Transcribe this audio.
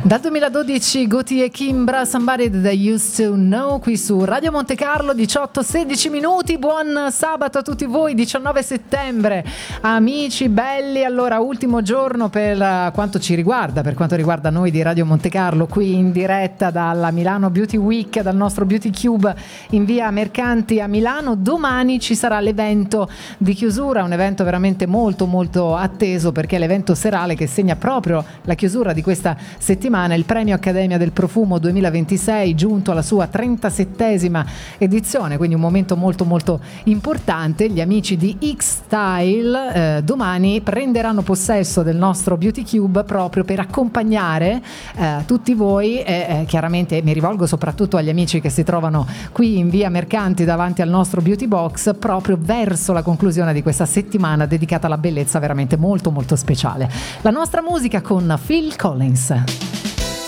Dal 2012 Guti e Kimbra, Somebody That I Used to Know, qui su Radio Monte Carlo, 18-16 minuti. Buon sabato a tutti voi, 19 settembre, amici belli. Allora, ultimo giorno per quanto ci riguarda, per quanto riguarda noi di Radio Monte Carlo, qui in diretta dalla Milano Beauty Week, dal nostro Beauty Cube in via Mercanti a Milano. Domani ci sarà l'evento di chiusura, un evento veramente molto molto atteso, perché è l'evento serale che segna proprio la chiusura di questa settimana, il premio Accademia del Profumo 2026, giunto alla sua 37esima edizione, quindi un momento molto molto importante. Gli amici di X-Style domani prenderanno possesso del nostro Beauty Cube proprio per accompagnare tutti voi, chiaramente mi rivolgo soprattutto agli amici che si trovano qui in via Mercanti davanti al nostro Beauty Box, proprio verso la conclusione di questa settimana dedicata alla bellezza veramente molto molto speciale. La nostra musica con Phil Collins.